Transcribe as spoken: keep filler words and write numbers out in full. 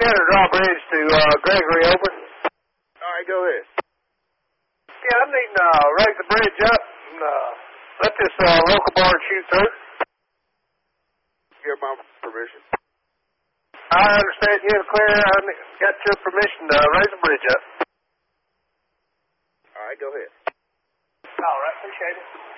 Center drawbridge to uh, Gregory open. All right, go ahead. Yeah, I need to uh, raise the bridge up and uh, let this uh, local barge shoot through. You have my permission. I understand you have clear. I got your permission to raise the bridge up. All right, go ahead. All right, appreciate it.